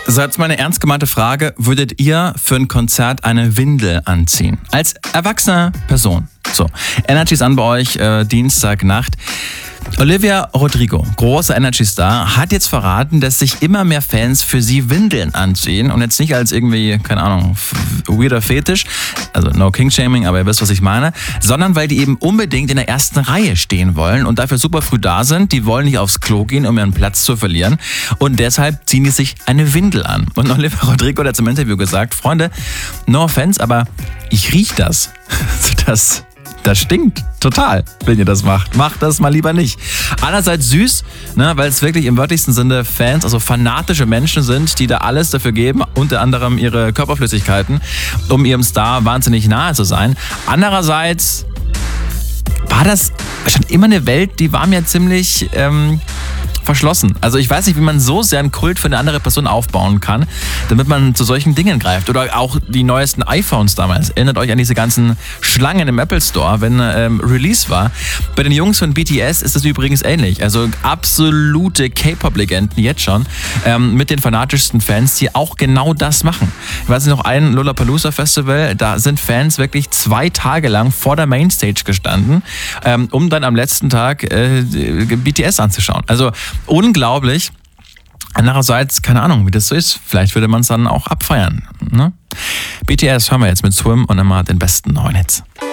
So, jetzt mal eine ernst gemeinte Frage. Würdet ihr für ein Konzert eine Windel anziehen? Als erwachsene Person. So, Energy ist an bei euch, Dienstagnacht. Olivia Rodrigo, großer Energy-Star, hat jetzt verraten, dass sich immer mehr Fans für sie Windeln anziehen und jetzt nicht als irgendwie, keine Ahnung, weirder Fetisch, also no King-Shaming, aber ihr wisst, was ich meine, sondern weil die eben unbedingt in der ersten Reihe stehen wollen und dafür super früh da sind. Die wollen nicht aufs Klo gehen, um ihren Platz zu verlieren und deshalb ziehen die sich eine Windel an. Und Olivia Rodrigo hat zum Interview gesagt, Freunde, no offense, aber ich riech das. Das stinkt total, wenn ihr das macht. Macht das mal lieber nicht. Einerseits süß, ne, weil es wirklich im wörtlichsten Sinne Fans, also fanatische Menschen sind, die da alles dafür geben, unter anderem ihre Körperflüssigkeiten, um ihrem Star wahnsinnig nahe zu sein. Andererseits war das schon immer eine Welt, die war mir ziemlich verschlossen. Also ich weiß nicht, wie man so sehr einen Kult für eine andere Person aufbauen kann, damit man zu solchen Dingen greift. Oder auch die neuesten iPhones damals. Erinnert euch an diese ganzen Schlangen im Apple Store, wenn Release war. Bei den Jungs von BTS ist das übrigens ähnlich. Also absolute K-Pop-Legenden jetzt schon mit den fanatischsten Fans, die auch genau das machen. Ich weiß nicht, noch ein Lollapalooza-Festival, da sind Fans wirklich 2 Tage lang vor der Mainstage gestanden, um dann am letzten Tag BTS anzuschauen. Also unglaublich. Andererseits, keine Ahnung, wie das so ist. Vielleicht würde man es dann auch abfeiern. Ne? BTS hören wir jetzt mit Swim und immer den besten neuen Hits.